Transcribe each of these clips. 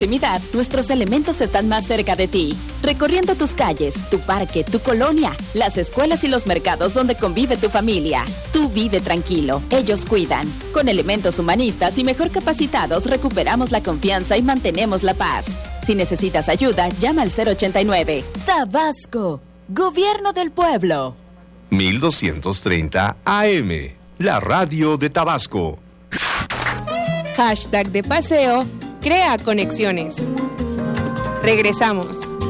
extremidad, nuestros elementos están más cerca de ti, recorriendo tus calles, tu parque, tu colonia, las escuelas y los mercados donde convive tu familia. Tú vive tranquilo, ellos cuidan. Con elementos humanistas y mejor capacitados recuperamos la confianza y mantenemos la paz. Si necesitas ayuda, llama al 089. Tabasco, Gobierno del Pueblo. 1230 AM, la radio de Tabasco. Hashtag de paseo, crea conexiones. Regresamos.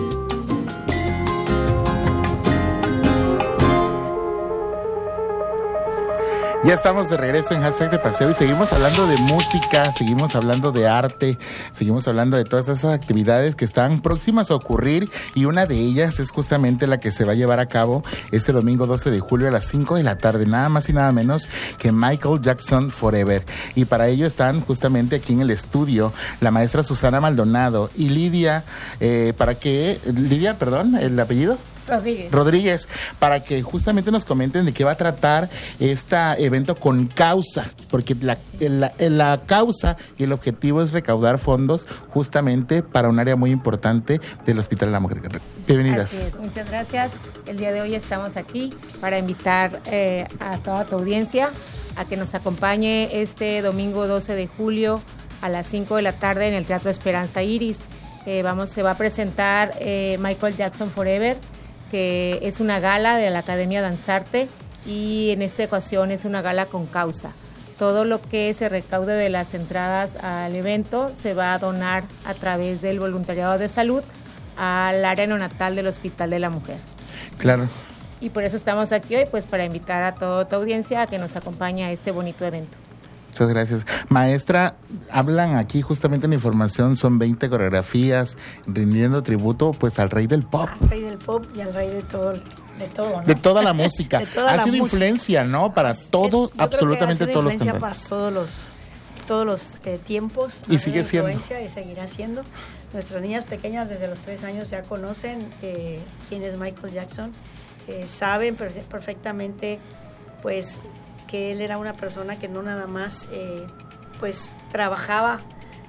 Ya estamos de regreso en Hashtag de Paseo y seguimos hablando de música, seguimos hablando de arte, seguimos hablando de todas esas actividades que están próximas a ocurrir, y una de ellas es justamente la que se va a llevar a cabo este domingo 12 de julio a las 5 de la tarde, nada más y nada menos que Michael Jackson Forever. Y para ello están justamente aquí en el estudio la maestra Susana Maldonado y Lidia, el apellido Rodríguez, para que justamente nos comenten de qué va a tratar este evento con causa, porque la causa y el objetivo es recaudar fondos justamente para un área muy importante del Hospital de la Mujer. Bienvenidas. Así es, muchas gracias. El día de hoy estamos aquí para invitar a toda tu audiencia a que nos acompañe este domingo 12 de julio a las 5 de la tarde en el Teatro Esperanza Iris. Se va a presentar Michael Jackson Forever, que es una gala de la Academia Danzarte, y en esta ocasión es una gala con causa. Todo lo que se recaude de las entradas al evento se va a donar a través del voluntariado de salud al área neonatal del Hospital de la Mujer. Claro. Y por eso estamos aquí hoy, pues para invitar a toda tu audiencia a que nos acompañe a este bonito evento. Muchas gracias. Maestra, hablan aquí justamente en información, son 20 coreografías rindiendo tributo pues al rey del pop. Al rey del pop y al rey de todo, ¿no? De toda la música. De toda ha la sido música. Influencia, ¿no? Para todo, absolutamente todos los cantantes. cantantes. Para todos los tiempos. Y sigue siendo. Y seguirá siendo. Nuestras niñas pequeñas desde los 3 años ya conocen quién es Michael Jackson. Saben perfectamente pues que él era una persona que no nada más pues trabajaba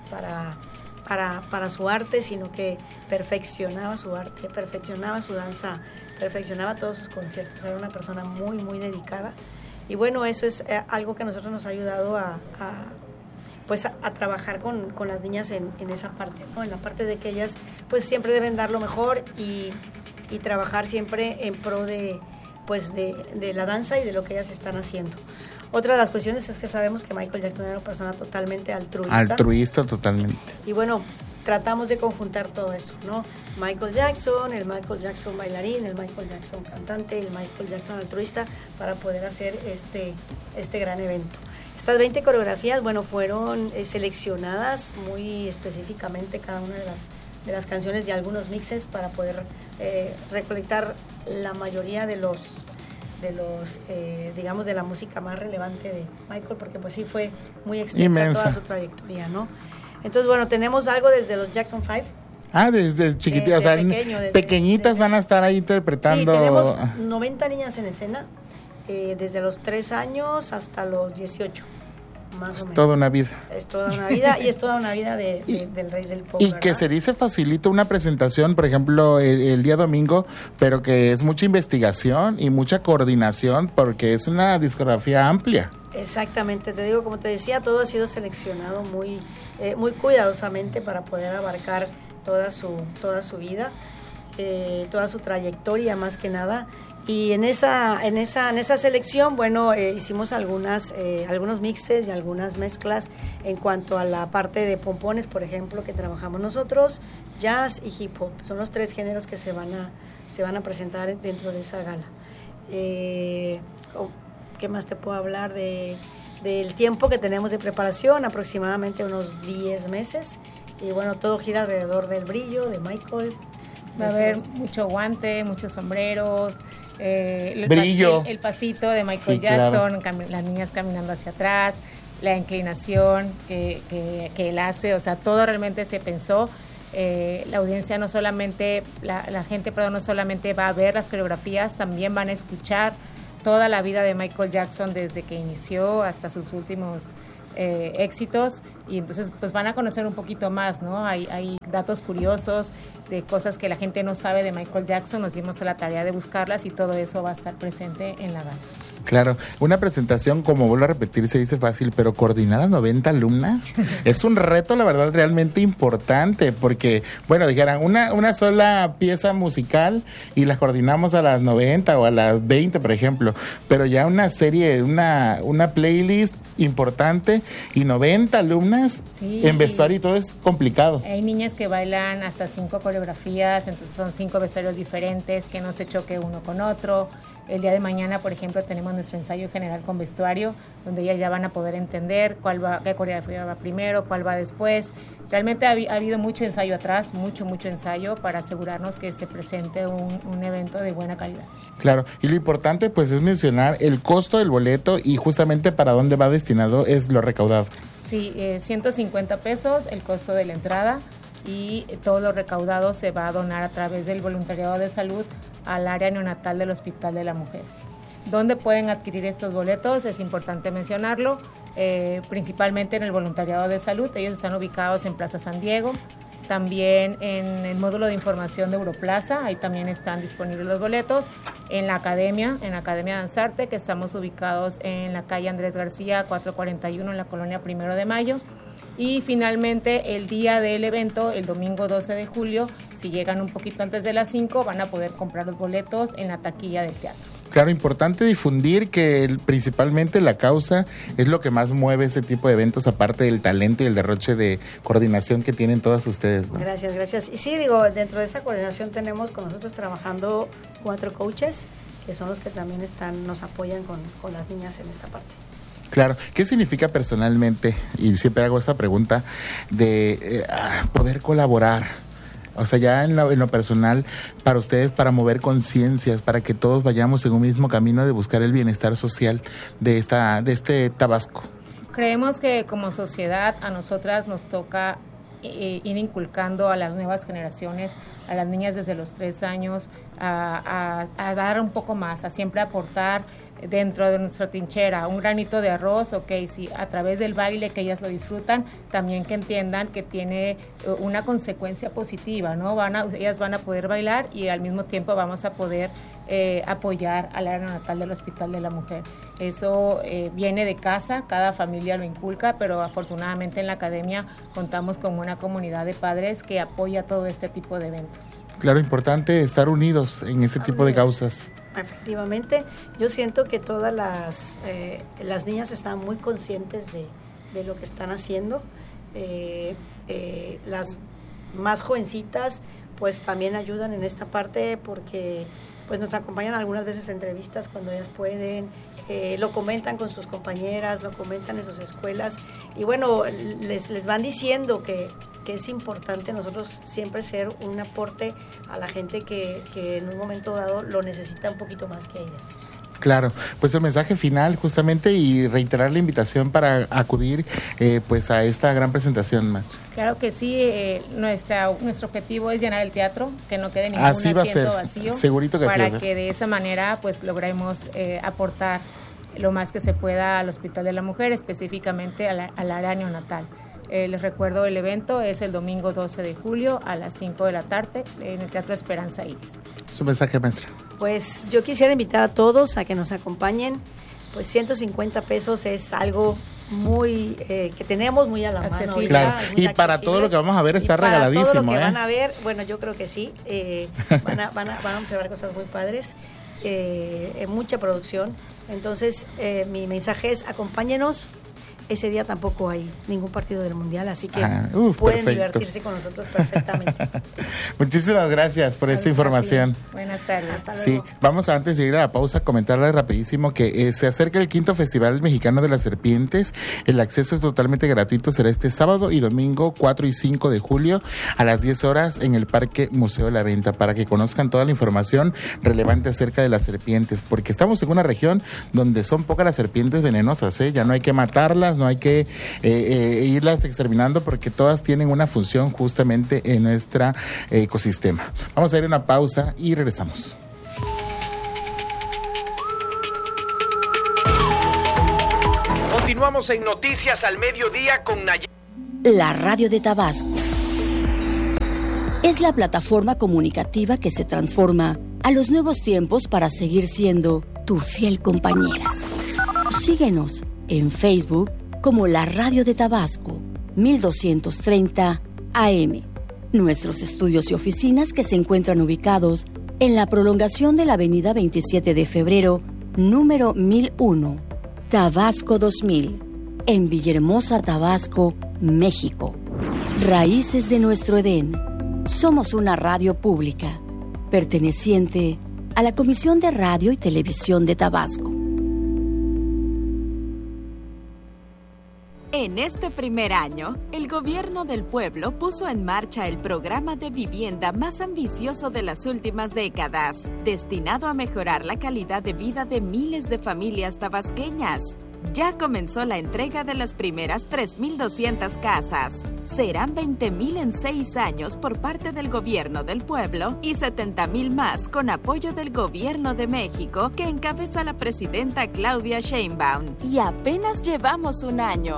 para su arte, sino que perfeccionaba su arte, perfeccionaba su danza, perfeccionaba todos sus conciertos. Era una persona muy, muy dedicada. Y bueno, eso es algo que a nosotros nos ha ayudado a trabajar con las niñas en esa parte, ¿no? En la parte de que ellas pues siempre deben dar lo mejor y trabajar siempre en pro de la danza y de lo que ellas están haciendo. Otra de las cuestiones es que sabemos que Michael Jackson era una persona totalmente altruista. Altruista totalmente. Y bueno, tratamos de conjuntar todo eso, ¿no? Michael Jackson, el Michael Jackson bailarín, el Michael Jackson cantante, el Michael Jackson altruista, para poder hacer este gran evento. Estas 20 coreografías, bueno, fueron seleccionadas muy específicamente cada una de las canciones y algunos mixes para poder recolectar la mayoría de los digamos, de la música más relevante de Michael, porque pues sí fue muy extensa inmensa toda su trayectoria, ¿no? Entonces, bueno, tenemos algo desde los Jackson 5. Desde chiquititas, o sea, pequeñitas van a estar ahí interpretando. Sí, tenemos 90 niñas en escena, desde los 3 años hasta los 18. Más o menos. Toda una vida. Es toda una vida y es toda una vida del rey del pop. Y ¿verdad? que se dice facilita una presentación, por ejemplo, el día domingo, pero que es mucha investigación y mucha coordinación porque es una discografía amplia. Exactamente, te digo, como te decía, todo ha sido seleccionado muy cuidadosamente para poder abarcar toda su vida, toda su trayectoria más que nada. Y en esa selección, bueno, hicimos algunos mixes y algunas mezclas en cuanto a la parte de pompones, por ejemplo, que trabajamos nosotros, jazz y hip hop. Son los 3 géneros que se van a presentar dentro de esa gala. ¿Qué más te puedo hablar del tiempo que tenemos de preparación? Aproximadamente unos 10 meses. Y bueno, todo gira alrededor del brillo de Michael. Va a haber mucho guante, muchos sombreros, brillo, el pasito de Michael Jackson, claro. Las niñas caminando hacia atrás, la inclinación que él hace, o sea, todo realmente se pensó. La audiencia no solamente, la gente no solamente va a ver las coreografías, también van a escuchar toda la vida de Michael Jackson desde que inició hasta sus últimos éxitos, y entonces pues van a conocer un poquito más, ¿no? Hay datos curiosos de cosas que la gente no sabe de Michael Jackson, nos dimos a la tarea de buscarlas y todo eso va a estar presente en la gala. Claro, una presentación, como vuelvo a repetir, se dice fácil, pero coordinar a 90 alumnas es un reto, la verdad, realmente importante, porque, bueno, dijeran, una sola pieza musical y las coordinamos a las 90 o a las 20, por ejemplo, pero ya una serie, una playlist importante y 90 alumnas en vestuario y todo es complicado. Hay niñas que bailan hasta 5 coreografías, entonces son 5 vestuarios diferentes, que no se choque uno con otro. El día de mañana, por ejemplo, tenemos nuestro ensayo general con vestuario, donde ellas ya van a poder entender qué coreografía va primero, cuál va después. Realmente ha habido mucho ensayo atrás, mucho ensayo para asegurarnos que se presente un evento de buena calidad. Claro, y lo importante pues es mencionar el costo del boleto y justamente para dónde va destinado es lo recaudado. Sí, 150 pesos el costo de la entrada y todo lo recaudado se va a donar a través del voluntariado de salud al área neonatal del Hospital de la Mujer. ¿Dónde pueden adquirir estos boletos? Es importante mencionarlo, principalmente en el voluntariado de salud. Ellos están ubicados en Plaza San Diego, también en el módulo de información de Europlaza, ahí también están disponibles los boletos. En la Academia Danzarte, que estamos ubicados en la calle Andrés García, 441, en la colonia 1 de Mayo. Y finalmente, el día del evento, el domingo 12 de julio, si llegan un poquito antes de las 5, van a poder comprar los boletos en la taquilla del teatro. Claro, importante difundir que principalmente la causa es lo que más mueve ese tipo de eventos, aparte del talento y el derroche de coordinación que tienen todas ustedes, ¿no? Gracias. Y sí, dentro de esa coordinación tenemos con nosotros trabajando 4 coaches, que son los que también nos apoyan con las niñas en esta parte. Claro, ¿qué significa personalmente, y siempre hago esta pregunta, de poder colaborar? O sea, ya en lo personal, para ustedes, para mover conciencias, para que todos vayamos en un mismo camino de buscar el bienestar social de este Tabasco. Creemos que como sociedad a nosotras nos toca ir inculcando a las nuevas generaciones, a las niñas desde los 3 años, a dar un poco más, a siempre aportar dentro de nuestra trinchera un granito de arroz, sí, a través del baile que ellas lo disfrutan, también que entiendan que tiene una consecuencia positiva, ¿no? Ellas van a poder bailar y al mismo tiempo vamos a poder apoyar al área neonatal del Hospital de la Mujer. Eso viene de casa, cada familia lo inculca, pero afortunadamente en la academia contamos con una comunidad de padres que apoya todo este tipo de eventos. Claro, importante estar unidos en este tipo de causas. Efectivamente, yo siento que todas las niñas están muy conscientes de lo que están haciendo. Las más jovencitas pues también ayudan en esta parte porque pues nos acompañan algunas veces en entrevistas cuando ellas pueden, lo comentan con sus compañeras, lo comentan en sus escuelas y bueno, les van diciendo que es importante nosotros siempre ser un aporte a la gente que en un momento dado lo necesita un poquito más que ellas. Claro, pues el mensaje final justamente y reiterar la invitación para acudir pues a esta gran presentación, maestra. Claro que sí, nuestro objetivo es llenar el teatro, que no quede ningún asiento vacío, segurito que para que de esa manera pues logremos aportar lo más que se pueda al Hospital de la Mujer, específicamente al área neonatal. Les recuerdo, el evento es el domingo 12 de julio a las 5 de la tarde en el Teatro Esperanza Iris. Su mensaje, maestra. Pues yo quisiera invitar a todos a que nos acompañen. Pues 150 pesos es algo muy que tenemos muy a la mano. Claro. Y para todo lo que vamos a ver está regaladísimo. Para todo lo que van a ver, bueno, yo creo que sí. Van a observar cosas muy padres, mucha producción. Entonces, mi mensaje es: acompáñenos. Ese día tampoco hay ningún partido del Mundial, así que pueden divertirse con nosotros perfectamente. Muchísimas gracias por esta información. Buenas tardes. Hasta luego. Sí, vamos antes de ir a la pausa a comentarles rapidísimo que se acerca el 5º Festival Mexicano de las Serpientes. El acceso es totalmente gratuito, será este sábado y domingo 4 y 5 de julio a las 10 horas en el Parque Museo de la Venta, para que conozcan toda la información relevante acerca de las serpientes, porque estamos en una región donde son pocas las serpientes venenosas, ya no hay que matarlas, no hay que irlas exterminando, porque todas tienen una función justamente en nuestro ecosistema. Vamos a ir a una pausa y regresamos. Continuamos en Noticias al Mediodía con Nayeli. La radio de Tabasco es la plataforma comunicativa que se transforma a los nuevos tiempos para seguir siendo tu fiel compañera. Síguenos en Facebook como La Radio de Tabasco, 1230 AM. Nuestros estudios y oficinas que se encuentran ubicados en la prolongación de la avenida 27 de febrero, número 1001, Tabasco 2000, en Villahermosa, Tabasco, México. Raíces de nuestro Edén. Somos una radio pública, perteneciente a la Comisión de Radio y Televisión de Tabasco. En este primer año, el gobierno del pueblo puso en marcha el programa de vivienda más ambicioso de las últimas décadas, destinado a mejorar la calidad de vida de miles de familias tabasqueñas. Ya comenzó la entrega de las primeras 3,200 casas. Serán 20,000 en 6 años por parte del gobierno del pueblo y 70,000 más con apoyo del gobierno de México que encabeza la presidenta Claudia Sheinbaum. Y apenas llevamos un año.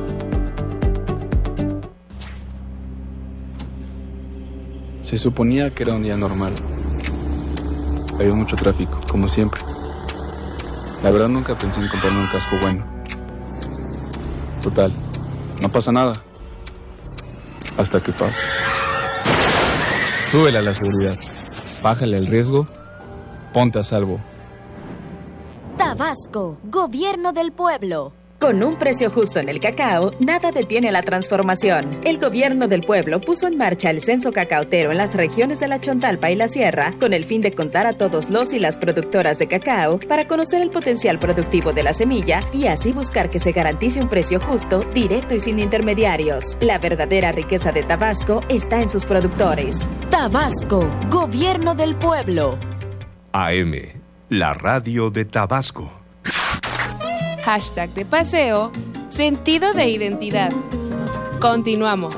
Se suponía que era un día normal. Había mucho tráfico, como siempre. La verdad nunca pensé en comprarme un casco bueno. Total, no pasa nada. Hasta que pasa. Súbele a la seguridad. Bájale el riesgo. Ponte a salvo. Tabasco, Gobierno del Pueblo. Con un precio justo en el cacao, nada detiene la transformación. El gobierno del pueblo puso en marcha el censo cacaotero en las regiones de la Chontalpa y la Sierra, con el fin de contar a todos los y las productoras de cacao para conocer el potencial productivo de la semilla y así buscar que se garantice un precio justo, directo y sin intermediarios. La verdadera riqueza de Tabasco está en sus productores. Tabasco, Gobierno del Pueblo. AM, la radio de Tabasco. Hashtag de paseo, sentido de identidad. Continuamos.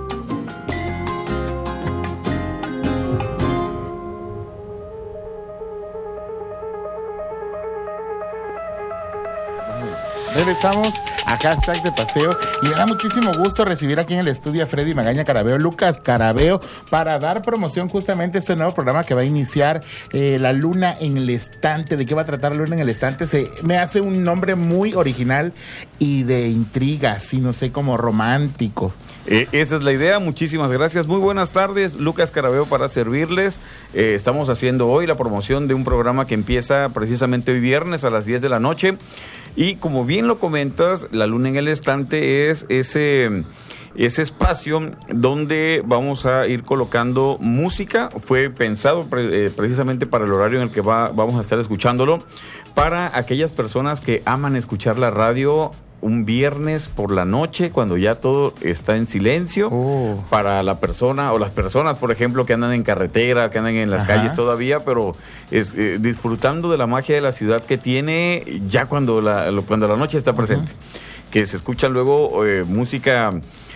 Regresamos a Hashtag de Paseo y me da muchísimo gusto recibir aquí en el estudio a Freddy Magaña Carabeo, Lucas Carabeo, para dar promoción justamente a este nuevo programa que va a iniciar, La Luna en el Estante. ¿De qué va a tratar La Luna en el Estante? Me hace un nombre muy original y de intriga, así no sé, como romántico. Esa es la idea, muchísimas gracias. Muy buenas tardes, Lucas Carabeo para servirles. Estamos haciendo hoy la promoción de un programa que empieza precisamente hoy viernes a las 10 de la noche. Y como bien lo comentas, La Luna en el Estante es ese espacio donde vamos a ir colocando música. Fue pensado precisamente para el horario en el que vamos a estar escuchándolo, para aquellas personas que aman escuchar la radio un viernes por la noche, cuando ya todo está en silencio, para la persona o las personas, por ejemplo, que andan en carretera, que andan en las calles todavía, pero disfrutando de la magia de la ciudad que tiene ya cuando la noche está presente. Que se escucha luego música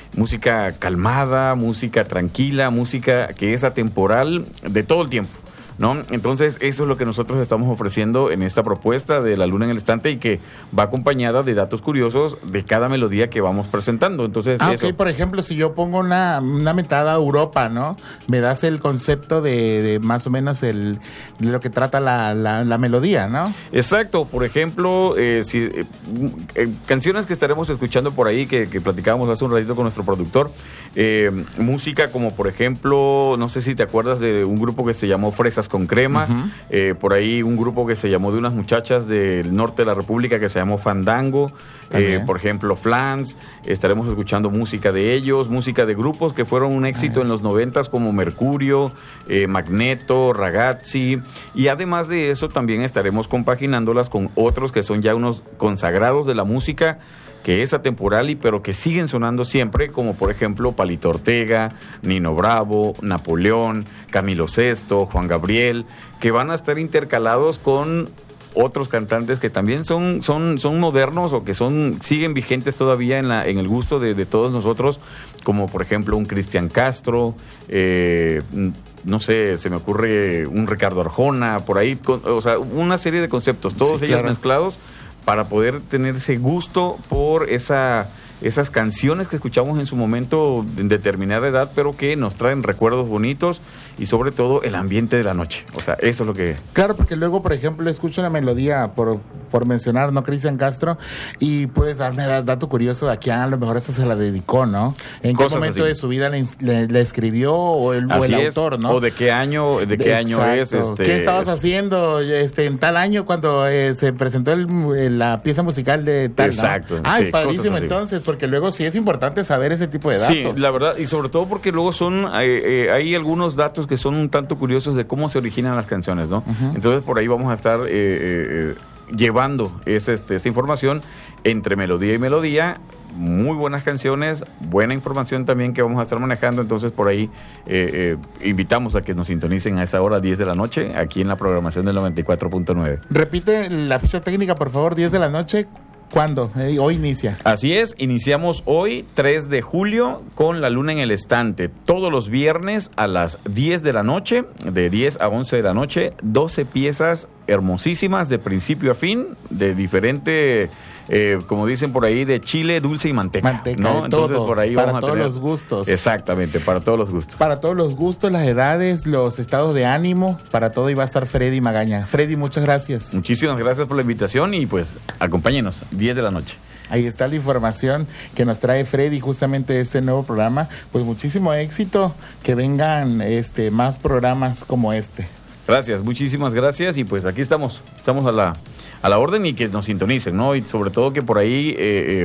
calmada, música tranquila, música que es atemporal de todo el tiempo, ¿no? Entonces eso es lo que nosotros estamos ofreciendo en esta propuesta de La Luna en el Estante, y que va acompañada de datos curiosos de cada melodía que vamos presentando. Entonces eso. Ok, por ejemplo, si yo pongo una mentada a Europa, ¿no? Me das el concepto de más o menos de lo que trata la melodía, ¿no? Exacto. Por ejemplo, canciones que estaremos escuchando por ahí, que platicábamos hace un ratito con nuestro productor, música como por ejemplo, no sé si te acuerdas de un grupo que se llamó Fresas con Crema, por ahí un grupo que se llamó, de unas muchachas del norte de la República, que se llamó Fandango, por ejemplo Flans. Estaremos escuchando música de ellos, música de grupos que fueron un éxito en los 90s, como Mercurio, Magneto, Ragazzi, y además de eso también estaremos compaginándolas con otros que son ya unos consagrados de la música, que es atemporal pero que siguen sonando siempre, como por ejemplo Palito Ortega, Nino Bravo, Napoleón, Camilo Sesto, Juan Gabriel, que van a estar intercalados con otros cantantes que también son modernos, o que siguen vigentes todavía en el gusto de todos nosotros, como por ejemplo un Cristian Castro, no sé, se me ocurre un Ricardo Arjona, por ahí, o sea, una serie de conceptos, todos ellos mezclados, para poder tener ese gusto por esas canciones que escuchamos en su momento en determinada edad, pero que nos traen recuerdos bonitos y sobre todo el ambiente de la noche. O sea, eso es lo que... Claro, porque luego, por ejemplo, escucho una melodía, por mencionar, ¿no? Cristian Castro, y puedes darme dato curioso de a quién a lo mejor esa se la dedicó, ¿no? ¿En qué momento así de su vida le escribió o el autor, ¿no? O de qué año es. ¿Qué estabas haciendo en tal año cuando se presentó la pieza musical de tal, exacto, ¿no? Ay, sí, padrísimo entonces, porque luego sí es importante saber ese tipo de datos. Sí, la verdad, y sobre todo porque luego hay algunos datos que son un tanto curiosos de cómo se originan las canciones, ¿no? Uh-huh. Entonces por ahí vamos a estar llevando esa información entre melodía y melodía. Muy buenas canciones, buena información también que vamos a estar manejando. Entonces por ahí invitamos a que nos sintonicen a esa hora, 10 de la noche, aquí en la programación del 94.9. Repite la ficha técnica, por favor, 10 de la noche. ¿Cuándo? Hoy inicia. Así es, iniciamos hoy, 3 de julio, con La Luna en el Estante. Todos los viernes a las 10 de la noche, de 10 a 11 de la noche, 12 piezas hermosísimas de principio a fin, de diferente... como dicen por ahí, de chile, dulce y manteca, ¿no? Entonces todo, por ahí para vamos a todos tener... los gustos. Exactamente, para todos los gustos. Para todos los gustos, las edades, los estados de ánimo, para todo iba a estar Freddy Magaña. Freddy, muchas gracias. Muchísimas gracias por la invitación y pues acompáñenos, 10 de la noche. Ahí está la información que nos trae Freddy justamente de este nuevo programa. Pues muchísimo éxito, que vengan más programas como este. Gracias, muchísimas gracias y pues aquí estamos a la orden y que nos sintonicen, ¿no? Y sobre todo que por ahí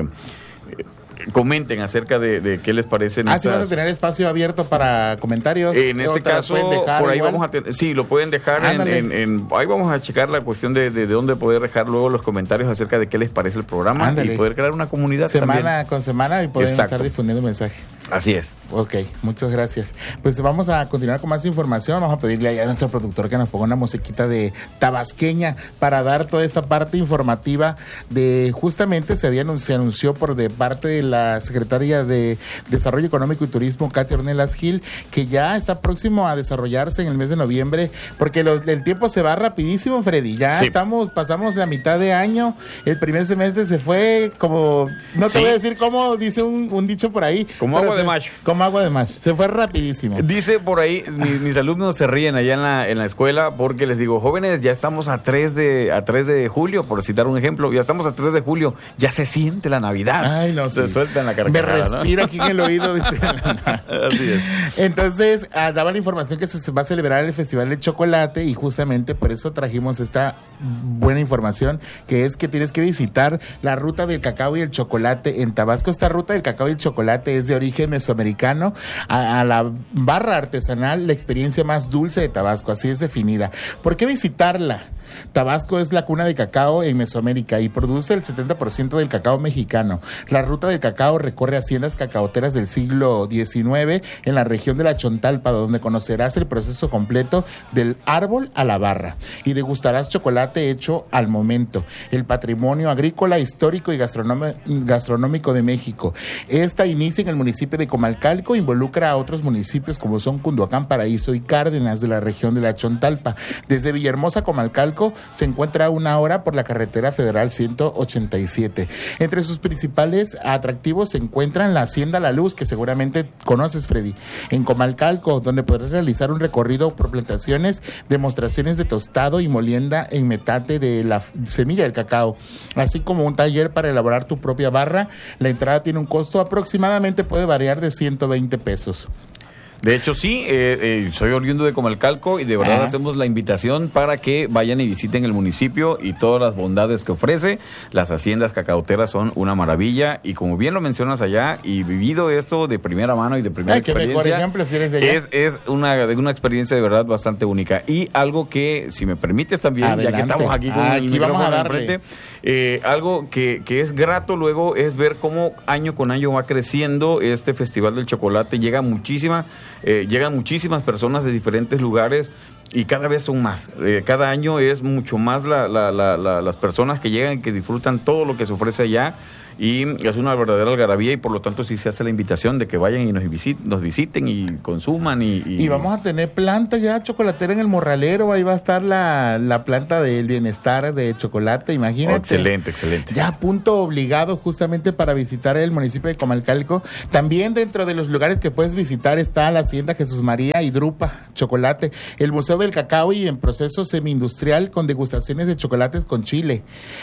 comenten acerca de qué les parecen estas... ¿sí vas a tener espacio abierto para comentarios? En este caso, por ahí igual vamos a tener... Sí, lo pueden dejar ahí vamos a checar la cuestión de dónde poder dejar luego los comentarios acerca de qué les parece el programa. Ándale. Y poder crear una comunidad semana también. Con semana y poder estar difundiendo mensaje. Así es. Ok, muchas gracias. Pues vamos a continuar con más información. Vamos a pedirle a nuestro productor que nos ponga una musiquita de tabasqueña para dar toda esta parte informativa de justamente se anunció por de parte de la secretaria de Desarrollo Económico y Turismo, Katia Ornelas Gil, que ya está próximo a desarrollarse en el mes de noviembre, porque el tiempo se va rapidísimo, Freddy. Ya pasamos la mitad de año, el primer semestre se fue como, no te voy a decir cómo dice un dicho por ahí. Como agua de mayo. Como agua de mayo. Se fue rapidísimo. Dice por ahí, mis alumnos se ríen allá en la escuela porque les digo, jóvenes, ya estamos a 3 de julio, por citar un ejemplo, ya estamos a 3 de julio, ya se siente la Navidad. Ay, no, se suelta en la carcajada. Me respira, ¿no? Aquí en el oído. Dice. Así es. Entonces, daba la información que se va a celebrar el Festival del Chocolate y justamente por eso trajimos esta buena información, que es que tienes que visitar la ruta del cacao y el chocolate en Tabasco. Esta ruta del cacao y el chocolate es de origen mesoamericano, a la barra artesanal, la experiencia más dulce de Tabasco, así es definida. ¿Por qué visitarla? Tabasco es la cuna de cacao en Mesoamérica y produce el 70% del cacao mexicano. La ruta del cacao recorre haciendas cacaoteras del siglo XIX en la región de la Chontalpa, donde conocerás el proceso completo del árbol a la barra y degustarás chocolate hecho al momento, el patrimonio agrícola, histórico y gastronómico de México. Esta inicia en el municipio de Comalcalco, involucra a otros municipios como son Cunduacán, Paraíso y Cárdenas de la región de la Chontalpa. Desde Villahermosa, Comalcalco, se encuentra a 1 hora por la carretera federal 187. Entre sus principales atractivos se encuentran la Hacienda La Luz, que seguramente conoces, Freddy, en Comalcalco, donde podrás realizar un recorrido por plantaciones, demostraciones de tostado y molienda en metate de la semilla del cacao, así como un taller para elaborar tu propia barra. La entrada tiene un costo aproximadamente, puede variar de 120 pesos. De hecho, sí, soy oriundo de Comalcalco y de verdad hacemos la invitación para que vayan y visiten el municipio y todas las bondades que ofrece. Las haciendas cacaoteras son una maravilla y como bien lo mencionas allá y vivido esto de primera mano y de primera experiencia, mejor ejemplo, si eres de allá. Es una experiencia de verdad bastante única. Y algo que, si me permites también, adelante, ya que estamos aquí con el micrófono enfrente, algo que es grato luego es ver cómo año con año va creciendo este Festival del Chocolate. Llegan muchísimas personas de diferentes lugares y cada vez son más. Cada año es mucho más las personas que llegan y que disfrutan todo lo que se ofrece allá. y es una verdadera algarabía y por lo tanto sí se hace la invitación de que vayan y nos visiten y consuman. Y vamos a tener planta ya chocolatera en el Morralero, ahí va a estar la planta del bienestar de chocolate, imagínate. Excelente. Ya punto obligado justamente para visitar el municipio de Comalcalco. También dentro de los lugares que puedes visitar está la Hacienda Jesús María y Drupa Chocolate, el Museo del Cacao y en proceso semi-industrial con degustaciones de chocolates con chile,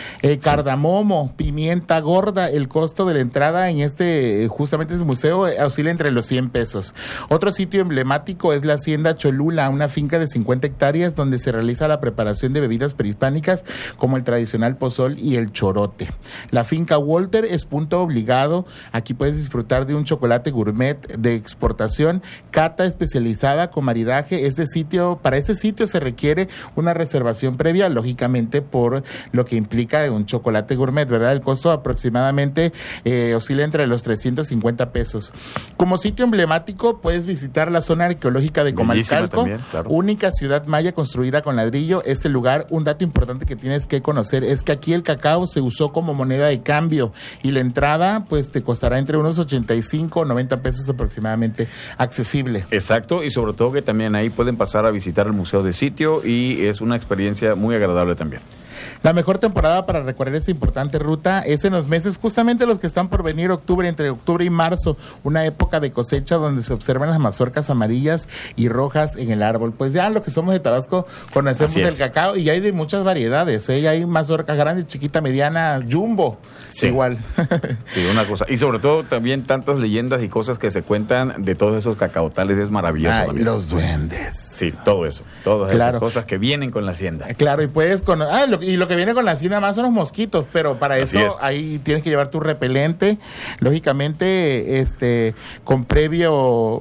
cardamomo, pimienta gorda. El costo de la entrada en justamente este museo oscila entre los 100 pesos. Otro sitio emblemático es la Hacienda Cholula, una finca de 50 hectáreas donde se realiza la preparación de bebidas prehispánicas como el tradicional pozol y el chorote. La finca Walter es punto obligado. Aquí puedes disfrutar de un chocolate gourmet de exportación, cata especializada con maridaje. Para este sitio se requiere una reservación previa, lógicamente por lo que implica un chocolate gourmet, ¿verdad? El costo aproximadamente oscila entre los 350 pesos. Como sitio emblemático puedes visitar la zona arqueológica de Comalcalco, también, claro. Única ciudad maya construida con ladrillo. Este lugar, un dato importante que tienes que conocer es que aquí el cacao se usó como moneda de cambio y la entrada pues te costará entre unos 85 o 90 pesos aproximadamente, accesible. Exacto, y sobre todo que también ahí pueden pasar a visitar el museo de sitio y es una experiencia muy agradable también. La mejor temporada para recorrer esta importante ruta es en los meses justamente los que están por venir, entre octubre y marzo, una época de cosecha donde se observan las mazorcas amarillas y rojas en el árbol. Pues ya lo que somos de Tabasco conocemos el cacao y hay de muchas variedades, ¿eh? Hay mazorca grande, chiquita, mediana, jumbo, sí. Igual. Sí, una cosa. Y sobre todo también tantas leyendas y cosas que se cuentan de todos esos cacaotales, es maravilloso. Ay, los duendes. Sí, todo eso, todas esas cosas que vienen con la hacienda. Claro, y puedes lo que viene con la hacienda más son los mosquitos, pero para eso ahí tienes que llevar tu repelente, lógicamente, con previos,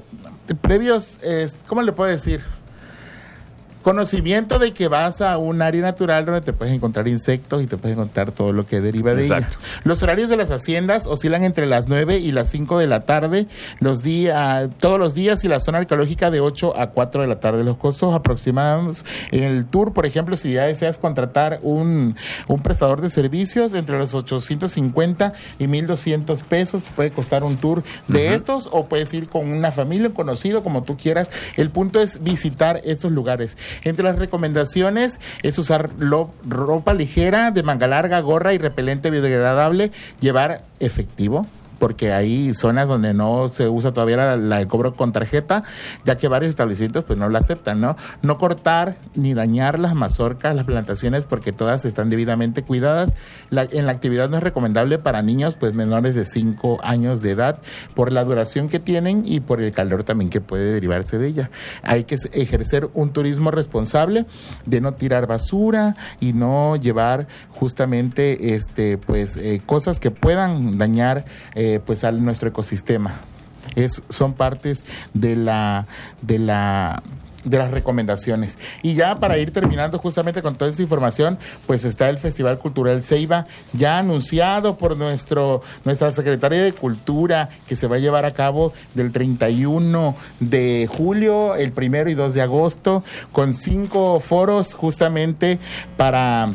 ¿cómo le puedo decir? Conocimiento de que vas a un área natural donde te puedes encontrar insectos y te puedes encontrar todo lo que deriva de ella. Los horarios de las haciendas oscilan entre las 9 y las 5 de la tarde, todos los días, y la zona arqueológica de 8 a 4 de la tarde. Los costos aproximados en el tour, por ejemplo, si ya deseas contratar un prestador de servicios, entre los 850 y 1,200 pesos te puede costar un tour de estos, o puedes ir con una familia, un conocido, como tú quieras. El punto es visitar estos lugares. Entre las recomendaciones es usar ropa ligera, de manga larga, gorra y repelente biodegradable, llevar efectivo, porque hay zonas donde no se usa todavía el cobro con tarjeta, ya que varios establecimientos pues no la aceptan, ¿no? No cortar ni dañar las mazorcas, las plantaciones, porque todas están debidamente cuidadas. En la actividad no es recomendable para niños pues menores de 5 años de edad, por la duración que tienen y por el calor también que puede derivarse de ella. Hay que ejercer un turismo responsable, de no tirar basura y no llevar justamente cosas que puedan dañar pues a nuestro ecosistema. Son partes de las recomendaciones. Y ya para ir terminando justamente con toda esta información, pues está el Festival Cultural Ceiba, ya anunciado por nuestra Secretaría de Cultura, que se va a llevar a cabo del 31 de julio, el 1 y 2 de agosto, con 5 foros justamente para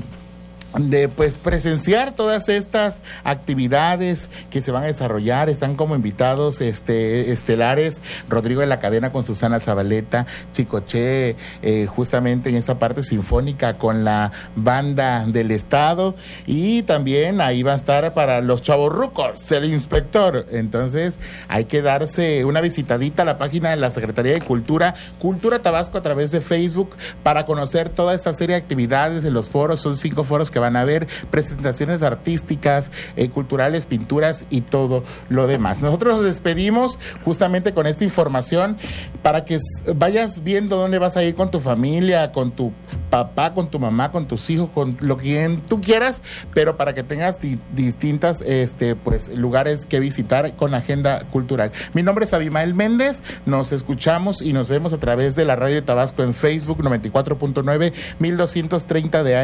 presenciar todas estas actividades que se van a desarrollar. Están como invitados estelares Rodrigo de la Cadena con Susana Zabaleta, Chicoche, justamente en esta parte sinfónica con la banda del estado, y también ahí va a estar para los chavorrucos el inspector. Entonces hay que darse una visitadita a la página de la Secretaría de Cultura Tabasco a través de Facebook para conocer toda esta serie de actividades de los foros. Son 5 foros que van a haber presentaciones artísticas, culturales, pinturas y todo lo demás. Nosotros nos despedimos justamente con esta información para que vayas viendo dónde vas a ir con tu familia, con tu papá, con tu mamá, con tus hijos, con lo que tú quieras, pero para que tengas distintas lugares que visitar con agenda cultural. Mi nombre es Abimael Méndez, nos escuchamos y nos vemos a través de la Radio de Tabasco en Facebook 94.9, 1230 de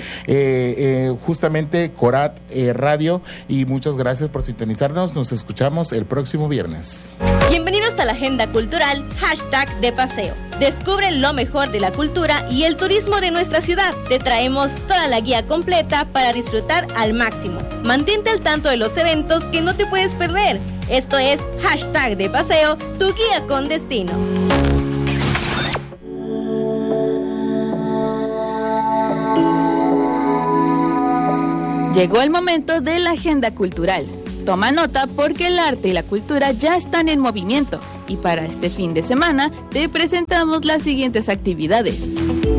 AM, justamente Corat Radio, y muchas gracias por sintonizarnos. Nos escuchamos el próximo viernes. Bienvenidos a la agenda cultural #de paseo. Descubre lo mejor de la cultura y el turismo de nuestra ciudad. Te traemos toda la guía completa para disfrutar al máximo. Mantente al tanto de los eventos que no te puedes perder. Esto es Hashtag de Paseo, tu guía con destino. Llegó el momento de la agenda cultural. Toma nota porque el arte y la cultura ya están en movimiento. Y para este fin de semana te presentamos las siguientes actividades.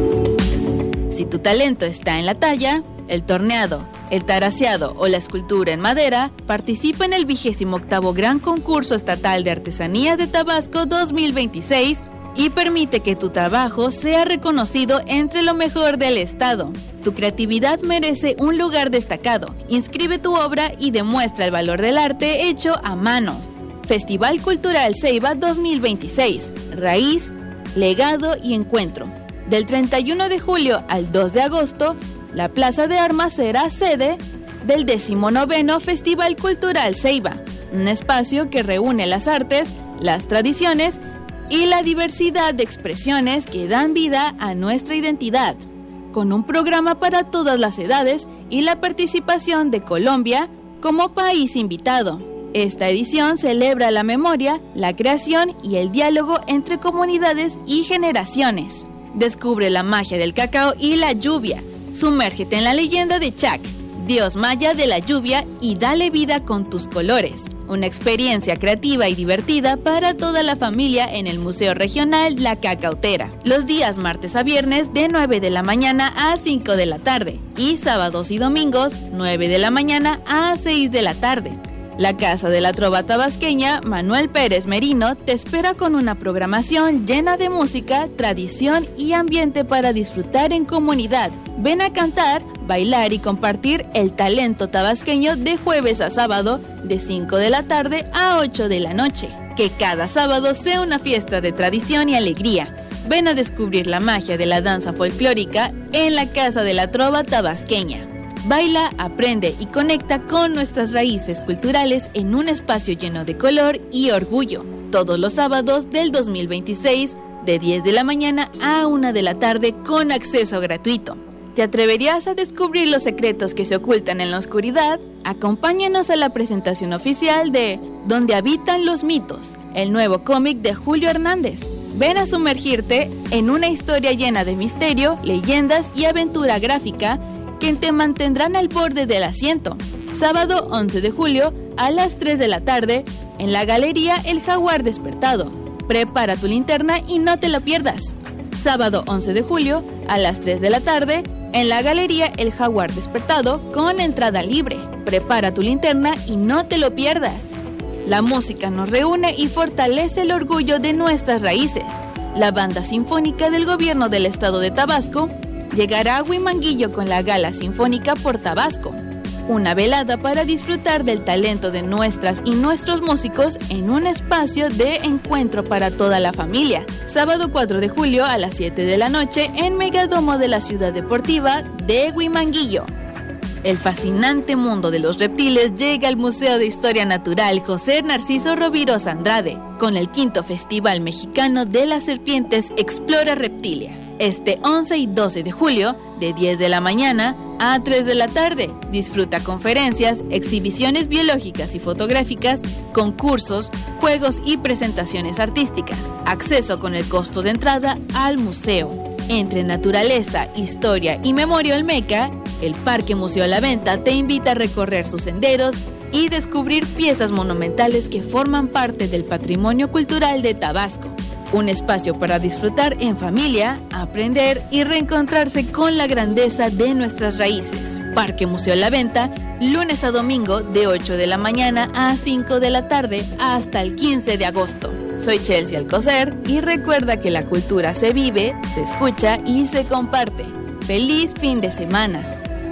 Si tu talento está en la talla, el torneado, el taraceado o la escultura en madera, participa en el 28º Gran Concurso Estatal de Artesanías de Tabasco 2026 y permite que tu trabajo sea reconocido entre lo mejor del estado. Tu creatividad merece un lugar destacado. Inscribe tu obra y demuestra el valor del arte hecho a mano. Festival Cultural Ceiba 2026, Raíz, Legado y Encuentro. Del 31 de julio al 2 de agosto, la Plaza de Armas será sede del 19º Festival Cultural Ceiba, un espacio que reúne las artes, las tradiciones y la diversidad de expresiones que dan vida a nuestra identidad, con un programa para todas las edades y la participación de Colombia como país invitado. Esta edición celebra la memoria, la creación y el diálogo entre comunidades y generaciones. Descubre la magia del cacao y la lluvia. Sumérgete en la leyenda de Chac, dios maya de la lluvia, y dale vida con tus colores. Una experiencia creativa y divertida para toda la familia en el Museo Regional La Cacautera. Los días martes a viernes de 9 de la mañana a 5 de la tarde y sábados y domingos 9 de la mañana a 6 de la tarde. La Casa de la Trova Tabasqueña Manuel Pérez Merino te espera con una programación llena de música, tradición y ambiente para disfrutar en comunidad. Ven a cantar, bailar y compartir el talento tabasqueño de jueves a sábado de 5 de la tarde a 8 de la noche. Que cada sábado sea una fiesta de tradición y alegría. Ven a descubrir la magia de la danza folclórica en la Casa de la Trova Tabasqueña. Baila, aprende y conecta con nuestras raíces culturales en un espacio lleno de color y orgullo. Todos los sábados del 2026, de 10 de la mañana a 1 de la tarde con acceso gratuito. ¿Te atreverías a descubrir los secretos que se ocultan en la oscuridad? Acompáñanos a la presentación oficial de Donde habitan los mitos, el nuevo cómic de Julio Hernández. Ven a sumergirte en una historia llena de misterio, leyendas y aventura gráfica que te mantendrán al borde del asiento. Sábado 11 de julio a las 3 de la tarde en la Galería El Jaguar Despertado. Prepara tu linterna y no te lo pierdas. Sábado 11 de julio a las 3 de la tarde en la Galería El Jaguar Despertado con entrada libre. Prepara tu linterna y no te lo pierdas. La música nos reúne y fortalece el orgullo de nuestras raíces. La Banda Sinfónica del Gobierno del Estado de Tabasco llegará a Huimanguillo con la Gala Sinfónica por Tabasco, una velada para disfrutar del talento de nuestras y nuestros músicos en un espacio de encuentro para toda la familia. Sábado 4 de julio a las 7 de la noche en Megadomo de la Ciudad Deportiva de Huimanguillo. El fascinante mundo de los reptiles llega al Museo de Historia Natural José Narciso Rovirosa Andrade con el 5º Festival Mexicano de las Serpientes Explora Reptilia. Este 11 y 12 de julio, de 10 de la mañana a 3 de la tarde. Disfruta conferencias, exhibiciones biológicas y fotográficas, concursos, juegos y presentaciones artísticas. Acceso con el costo de entrada al museo. Entre naturaleza, historia y memoria olmeca, el Parque Museo La Venta te invita a recorrer sus senderos y descubrir piezas monumentales que forman parte del patrimonio cultural de Tabasco. Un espacio para disfrutar en familia, aprender y reencontrarse con la grandeza de nuestras raíces. Parque Museo La Venta, lunes a domingo de 8 de la mañana a 5 de la tarde hasta el 15 de agosto. Soy Chelsea Alcocer y recuerda que la cultura se vive, se escucha y se comparte. ¡Feliz fin de semana!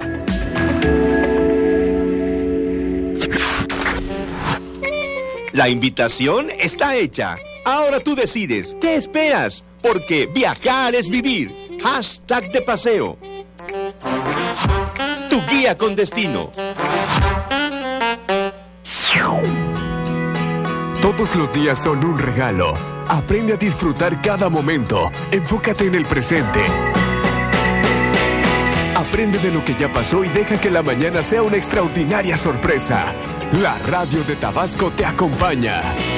La invitación está hecha. Ahora tú decides. ¿Qué esperas? Porque viajar es vivir. Hashtag de paseo. Tu guía con destino. Todos los días son un regalo. Aprende a disfrutar cada momento. Enfócate en el presente. Aprende de lo que ya pasó y deja que la mañana sea una extraordinaria sorpresa. La radio de Tabasco te acompaña.